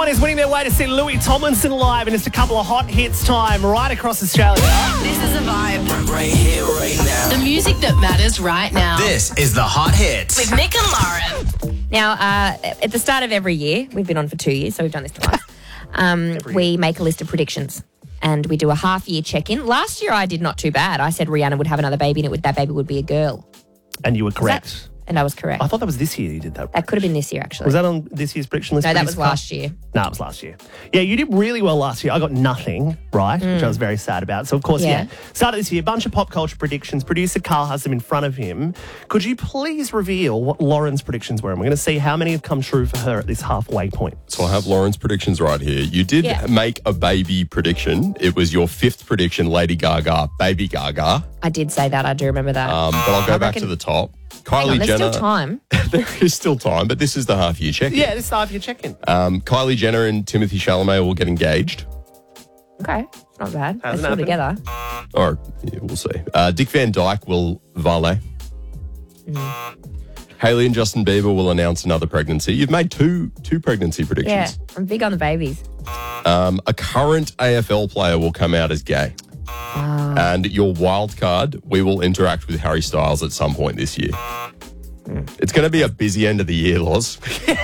Someone is winning their way to see Louis Tomlinson live in just a couple of hot hits time right across Australia. This is a vibe. Right here, right now. The music that matters right now. This is the Hot Hits. With Nick and Lauren. Now, at the start of every year, we've been on for 2 years, so we've done this twice, we make a list of predictions and we do a half-year check-in. Last year, I did not too bad. I said Rihanna would have another baby and that baby would be a girl. And you were correct. And I was correct. I thought that was this year you did that. That could have been this year, actually. Was that on this year's prediction list? No, for that this was car? last year. No, it was last year. Yeah, you did really well last year. I got nothing right, which I was very sad about. So, of course, started this year, a bunch of pop culture predictions. Producer Carl has them in front of him. Could you please reveal what Lauren's predictions were? And we're going to see how many have come true for her at this halfway point. So I have Lauren's predictions right here. You did make a baby prediction. It was your fifth prediction, Lady Gaga, Baby Gaga. I did say that. I do remember that. But I'll go back to the top. Kylie there's Jenner. still time. There is still time, but this is the half-year check-in. Yeah, this is the half-year check-in. Kylie Jenner and Timothée Chalamet will get engaged. Okay, not bad. They're Hasn't still happened. together. Or, yeah, we'll see. Dick Van Dyke will valet. Hailey and Justin Bieber will announce another pregnancy. You've made two pregnancy Yeah, predictions. I'm big on the babies. A current AFL player will come out as gay. And your wild card, we will interact with Harry Styles at some point this year. It's going to be a busy end of the year, Loz.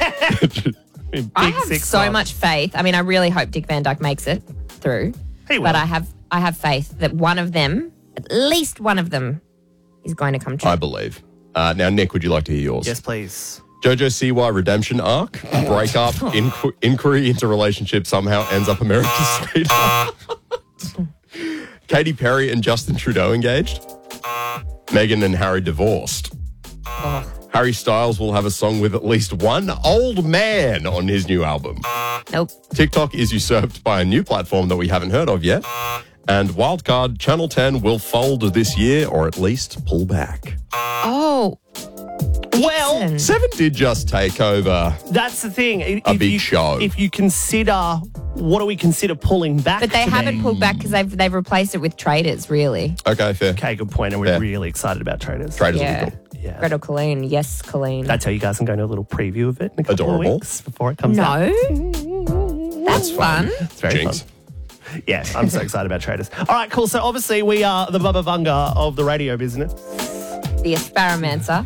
I have so much faith. I mean, I really hope Dick Van Dyke makes it through. He will. But I have faith that one of them, at least one of them, is going to come true. I believe. Now, Nick, would you like to hear yours? Yes, please. JoJo Siwa redemption arc, breakup, inquiry into relationship somehow ends up America's sweetheart. Katy Perry and Justin Trudeau engaged. Meghan and Harry divorced. Harry Styles will have a song with at least one old man on his new album. Nope. TikTok is usurped by a new platform that we haven't heard of yet. And wildcard, Channel 10 will fold this year or at least pull back. Oh. Well, Dixon. 7 did just take over. that's the thing. A big show. If you consider, what do we consider pulling back? But they to haven't be? pulled back because they've replaced it with traders, really. Okay, fair. Okay, good point. And we're really excited about Traders. Traders Yeah. will be cool. Yeah. Gretel Colleen. Yes, Colleen. I tell you guys I'm going to a little preview of it in a couple Adorable. of weeks before it comes out. No. That's fun. It's very Jinx. fun. Yes, I'm so excited about Traders. All right, cool. So obviously we are the Bubba Vunga of the radio business. The Asparamancer.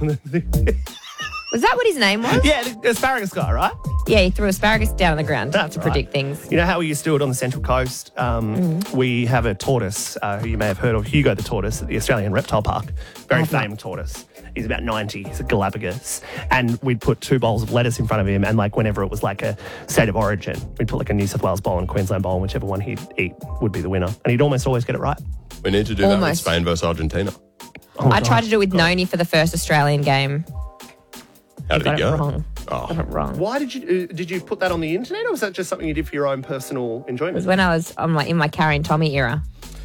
Was that what his name was? Yeah, the asparagus guy, right? Yeah, he threw asparagus down on the ground That's to right. predict things. You know how we used to do it on the Central Coast? We have a tortoise who you may have heard of, Hugo the tortoise at the Australian Reptile Park. Very famed tortoise. He's about 90. He's a Galapagos. And we'd put 2 bowls of lettuce in front of him, and like whenever it was like a state of origin, we'd put like a New South Wales bowl and Queensland bowl, and whichever one he'd eat would be the winner. And he'd almost always get it right. We need to do that with Almost. Spain versus Argentina. I tried to do it with Noni for the first Australian game. How did Got it it go? wrong. Oh. Got it wrong. Why did you put that on the internet, or was that just something you did for your own personal It was enjoyment? when I was in my Carrie and Tommy era.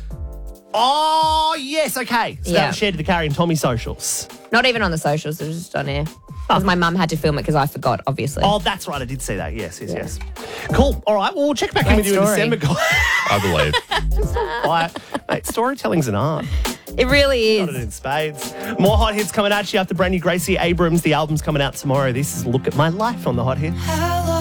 Oh, yes, okay. So that Yeah. was shared to the Carrie and Tommy socials. Not even on the socials, it was just on air. Because my mum had to film it because I forgot, obviously. Oh, that's right. I did see that. Yes. Cool. All right. Well, we'll check back in with you in story. December, guys. I believe. Quiet. Mate, storytelling's an art. It really Got it is. in spades. More hot hits coming at you after brand new Gracie Abrams. The album's coming out tomorrow. This is Look at My Life on the Hot Hits.